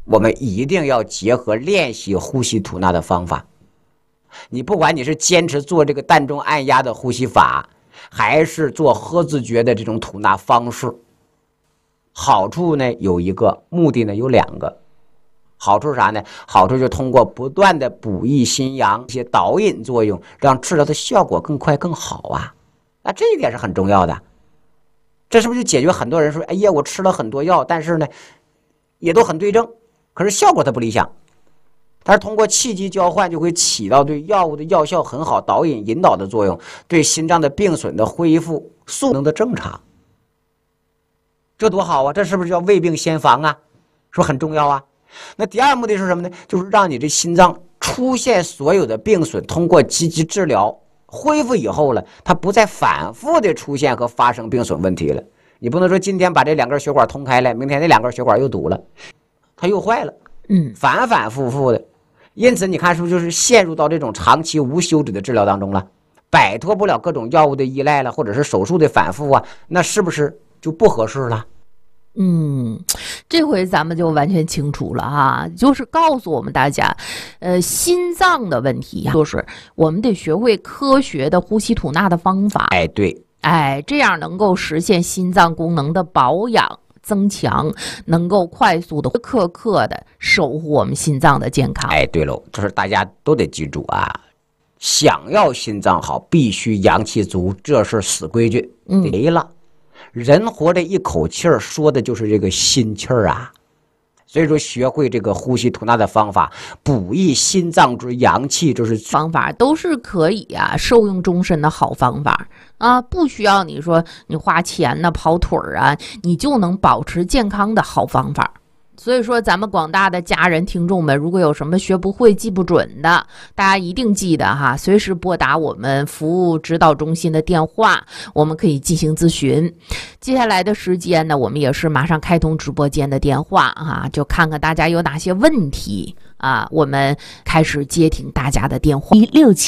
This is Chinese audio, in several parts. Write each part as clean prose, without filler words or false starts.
我们一定要结合练习呼吸吐纳的方法。你不管你是坚持做这个膻中按压的呼吸法，还是做趖自觉的这种吐纳方式，好处呢有一个，目的呢有两个。好处是啥呢？好处就通过不断的补益心阳，一些导引作用，让治疗的效果更快更好啊。那这一点是很重要的。这是不是就解决很多人说，哎呀，我吃了很多药，但是呢也都很对症，可是效果它不理想。但是通过气机交换，就会起到对药物的药效很好、导引引导的作用，对心脏的病损的恢复速能的正常。这多好啊！这是不是叫未病先防啊？是不是很重要啊？那第二目的是什么呢？就是让你这心脏出现所有的病损，通过积极治疗恢复以后了，它不再反复的出现和发生病损问题了。你不能说今天把这两根血管通开了，明天那两根血管又堵了，它又坏了，反反复复的。因此你看是不是就是陷入到这种长期无休止的治疗当中了，摆脱不了各种药物的依赖了，或者是手术的反复啊，那是不是就不合适了？ 这回咱们就完全清楚了哈，就是告诉我们大家，心脏的问题呀，就是我们得学会科学的呼吸吐纳的方法。 哎，对， 这样能够实现心脏功能的保养增强，能够快速的刻的守护我们心脏的健康。 哎，对喽，这是大家都得记住啊，想要心脏好，必须阳气足，这是死规矩。没了。人活着一口气儿，说的就是这个心气儿啊。所以说，学会这个呼吸吐纳的方法，补益心脏之阳气，这是方法都是可以受用终身的好方法啊！不需要你说你花钱呢、跑腿儿啊，你就能保持健康的好方法。所以说，咱们广大的家人听众们，如果有什么学不会、记不准的，大家一定记得哈，随时拨打我们服务指导中心的电话，我们可以进行咨询。接下来的时间呢，我们也是马上开通直播间的电话就看看大家有哪些问题我们开始接听大家的电话。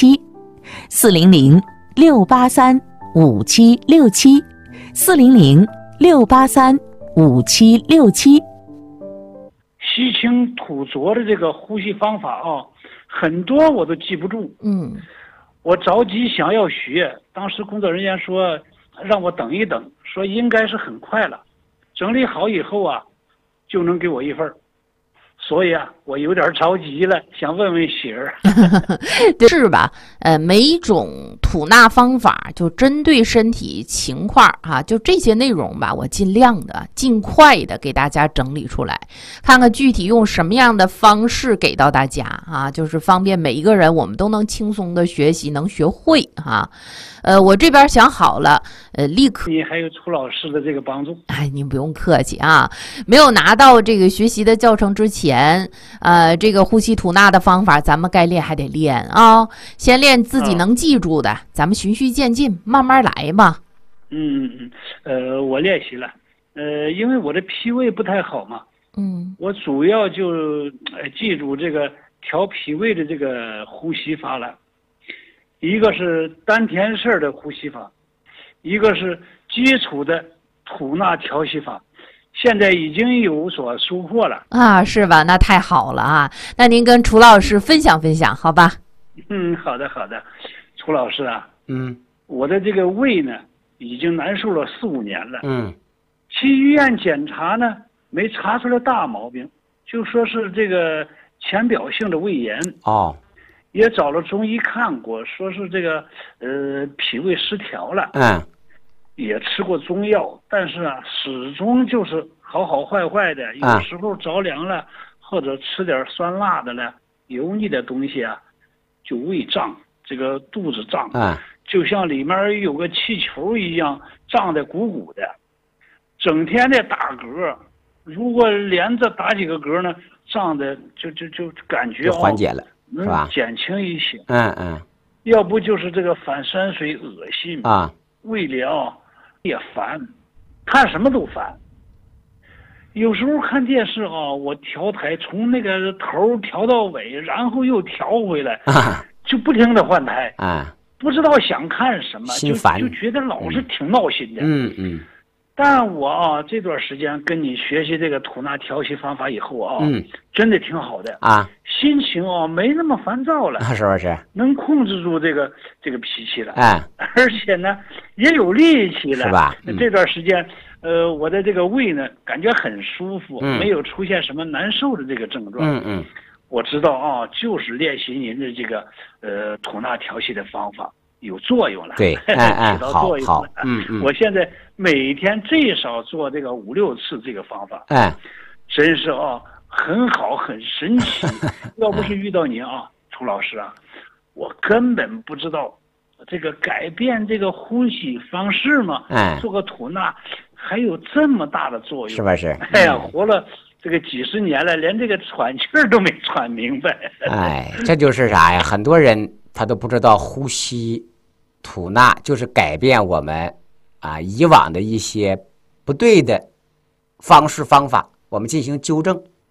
400-683-5767，400-683-5767。吸清吐浊的这个呼吸方法很多我都记不住。我着急想要学，当时工作人员说让我等一等，说应该是很快了，整理好以后就能给我一份。所以我有点着急了，想问问喜儿。 是吧？每一种吐纳方法就针对身体情况就这些内容吧，我尽量的、尽快的给大家整理出来，看看具体用什么样的方式给到大家就是方便每一个人我们都能轻松的学习，能学会我这边想好了，立刻。 你还有楚老师的这个帮助。 您不用客气没有拿到这个学习的教程之前，这个呼吸吐纳的方法，咱们该练还得练先练自己能记住的，咱们循序渐进，慢慢来嘛。 我练习了，因为我的脾胃不太好嘛，我主要就记住这个调脾胃的这个呼吸法了。一个是丹田式的呼吸法，一个是基础的吐纳调息法，现在已经有所收获了是吧？那太好了那您跟楚老师分享分享好吧？ 好的，楚老师我的这个胃呢已经难受了4-5年了，去医院检查呢没查出来大毛病，就说是这个浅表性的胃炎也找了中医看过，说是这个脾胃失调了，也吃过中药，但是始终就是好坏的，有时候着凉了，或者吃点酸辣的了，油腻的东西就胃胀，这个肚子胀，就像里面有个气球一样，胀得鼓鼓的，整天的打嗝，如果连着打几个嗝呢，胀的就感觉缓解了。是吧？ 减轻一些。要不就是这个反酸水、恶心胃里也烦，看什么都烦。有时候看电视我调台从那个头调到尾，然后又调回来，就不停的换台不知道想看什么，就觉得老是挺闹心的。 但我啊这段时间跟你学习这个吐纳调息方法以后啊，真的挺好的啊，心情啊没那么烦躁了， 是不是？ 能控制住这个脾气了，而且呢也有力气了， 是吧？ 这段时间，我的这个胃呢感觉很舒服，没有出现什么难受的这个症状。我知道啊，就是练习您的这个吐纳调息的方法有作用了， 对， 起到作用了。 好， 我现在每天最少做这个5、6次这个方法，真是啊，很好，很神奇。要不是遇到您啊，楚老师啊，我根本不知道这个改变这个呼吸方式嘛，做个吐纳还有这么大的作用， 是不是？ 哎呀，活了这个几十年了，连这个喘气儿都没喘明白。 这就是啥呀？很多人他都不知道呼吸吐纳就是改变我们以往的一些不对的方式方法，我们进行纠正。